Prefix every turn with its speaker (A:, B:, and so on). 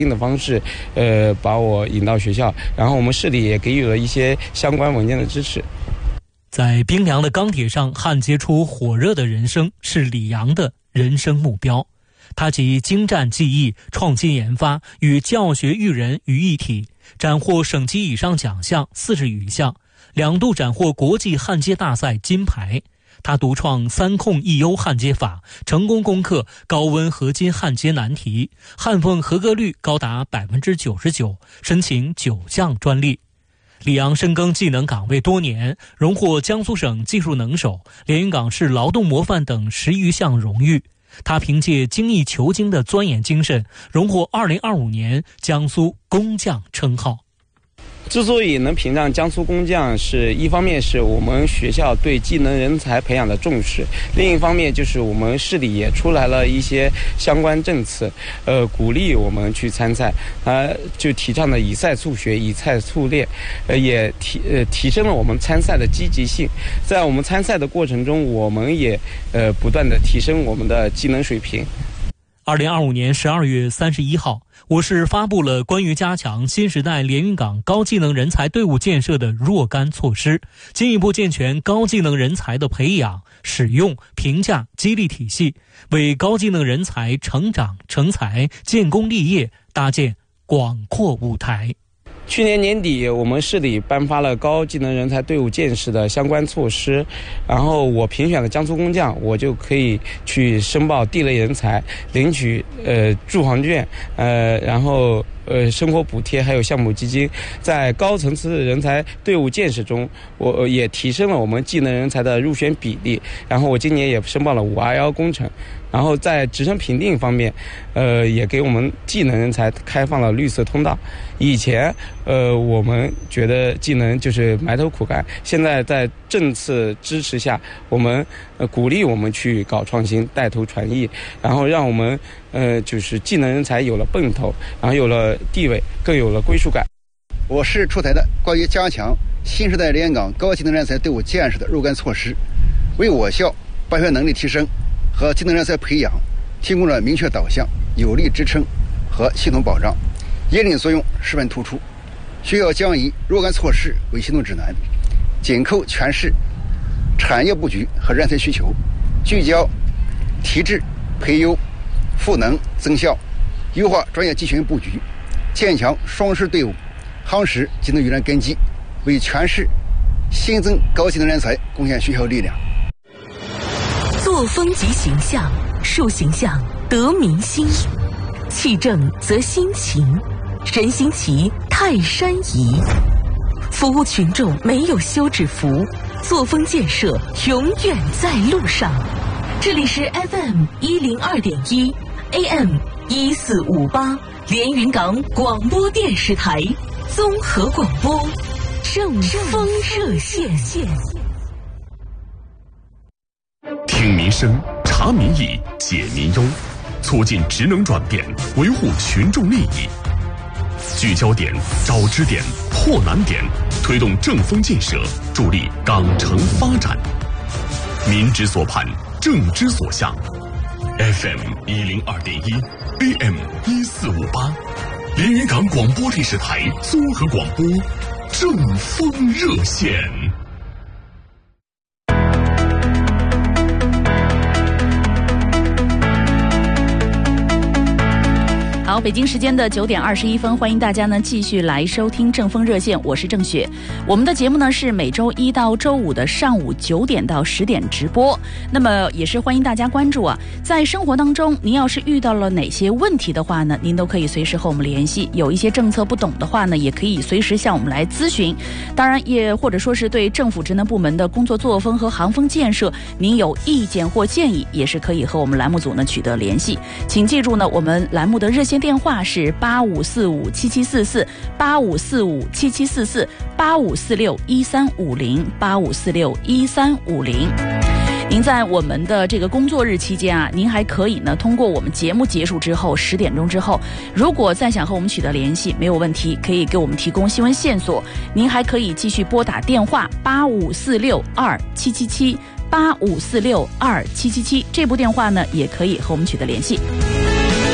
A: 的方式，把我引到学校，然后我们市里也给予了一些相关文件的支持。
B: 在冰凉的钢铁上焊接出火热的人生，是李阳的人生目标。他集精湛技艺、创新研发与教学育人于一体，斩获省级以上奖项40余项，2度斩获国际焊接大赛金牌。他独创3控1优焊接法，成功攻克高温合金焊接难题，焊缝合格率高达99%，申请9项专利。李阳深耕技能岗位多年，荣获江苏省技术能手、连云港市劳动模范等10余项荣誉。他凭借精益求精的钻研精神，荣获2025年江苏工匠称号。
A: 之所以能评上江苏工匠，是一方面是我们学校对技能人才培养的重视，另一方面就是我们市里也出来了一些相关政策，鼓励我们去参赛，就提倡的以赛促学，以赛促练，也提升了我们参赛的积极性。在我们参赛的过程中，我们也不断的提升我们的技能水平。
B: 2025年12月31号，我市发布了关于加强新时代连云港高技能人才队伍建设的若干措施，进一步健全高技能人才的培养、使用、评价、激励体系，为高技能人才成长成才、建功立业搭建广阔舞台。
A: 去年年底，我们市里颁发了高技能人才队伍建设的相关措施，然后我评选了江苏工匠，我就可以去申报地类人才，领取住房券，然后生活补贴还有项目基金。在高层次人才队伍建设中，我也提升了我们技能人才的入选比例，然后我今年也申报了521工程。然后在职称评定方面，也给我们技能人才开放了绿色通道。以前我们觉得技能就是埋头苦干，现在在政策支持下，我们鼓励我们去搞创新，带头传艺，然后让我们就是技能人才有了奔头，然后有了地位，更有了归属感。
C: 我市出台的关于加强新时代连云港高技能人才队伍建设的若干措施，为我校办学能力提升和技能人才培养提供了明确导向、有力支撑和系统保障，引领作用十分突出。学校将以若干措施为行动指南，紧扣全市产业布局和人才需求，聚焦提质培优、赋能增效，优化专业集群布局，建强双师队伍，夯实技能育人根基，为全市新增高技能人才贡献学校力量。
D: 作风即形象，树形象得民心，气正则心情，人心齐泰山移。服务群众没有休止符，作风建设永远在路上。这里是 FM 102.1 AM 1458连云港广播电视台综合广播正风热线。
E: 听民生，察民意，解民忧，促进职能转变，维护群众利益。聚焦点，找支点，破难点，推动正风建设，助力港城发展。民之所盼，政之所向。FM 102.1 AM 1458连云港广播电视台综合广播正风热线。
F: 好，北京时间的9点21分，欢迎大家呢继续来收听正风热线，我是郑雪。我们的节目呢是每周一到周五的上午9点到10点直播。那么也是欢迎大家关注啊，在生活当中，您要是遇到了哪些问题的话呢，您都可以随时和我们联系。有一些政策不懂的话呢，也可以随时向我们来咨询。当然，也或者说是对政府职能部门的工作作风和行风建设，您有意见或建议，也是可以和我们栏目组呢取得联系。请记住呢，我们栏目的热线电话是85457744 85457744 85461350 85461350。您在我们的这个工作日期间啊，您还可以呢通过我们节目结束之后10点钟之后，如果再想和我们取得联系，没有问题，可以给我们提供新闻线索。您还可以继续拨打电话85462777 85462777，这部电话呢也可以和我们取得联系。